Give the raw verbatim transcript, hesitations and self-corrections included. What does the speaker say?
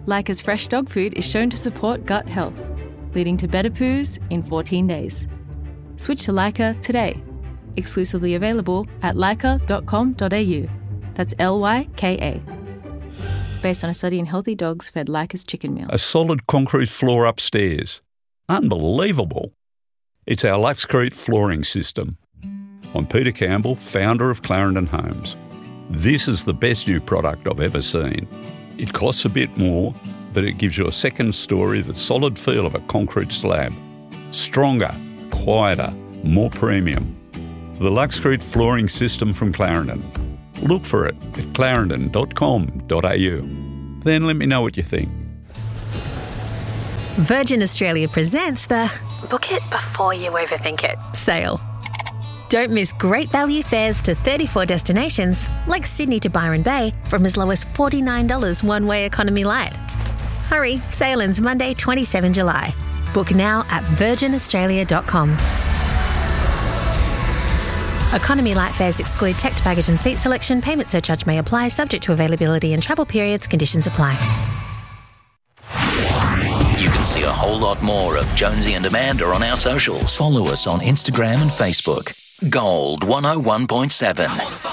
Leica's fresh dog food is shown to support gut health, leading to better poos in fourteen days. Switch to Leica today. Exclusively available at leica dot com dot a u. That's L Y K A. Based on a study in healthy dogs fed Leica's chicken meal. A solid concrete floor upstairs. Unbelievable. It's our Luxcrete flooring system. I'm Peter Campbell, founder of Clarendon Homes. This is the best new product I've ever seen. It costs a bit more, but it gives you a second story, the solid feel of a concrete slab. Stronger, quieter, more premium. The Luxcrete flooring system from Clarendon. Look for it at clarendon dot com dot a u. Then let me know what you think. Virgin Australia presents the Book It Before You Overthink It sale. Don't miss great value fares to thirty-four destinations, like Sydney to Byron Bay, from as low as forty-nine dollars one-way economy light. Hurry, sale ends Monday, the twenty-seventh of July. Book now at virgin australia dot com. Economy light fares exclude checked baggage and seat selection. Payment surcharge may apply, subject to availability and travel periods. Conditions apply. You can see a whole lot more of Jonesy and Amanda on our socials. Follow us on Instagram and Facebook. Gold one oh one point seven.